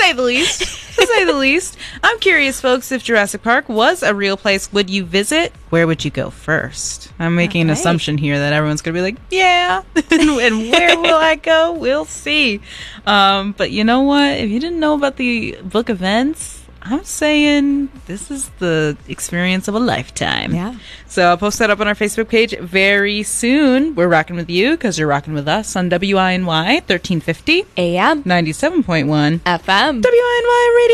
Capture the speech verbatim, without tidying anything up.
say the least. To say the least. I'm curious, folks, if Jurassic Park was a real place, would you visit? Where would you go first? I'm making an Okay. assumption here that everyone's going to be like, yeah. and, and where will I go? We'll see. Um, but you know what? If you didn't know about the book events, I'm saying this is the experience of a lifetime. Yeah. So I'll post that up on our Facebook page very soon. We're rocking with you because you're rocking with us on W I N Y thirteen fifty A M ninety-seven point one F M W I N Y Radio.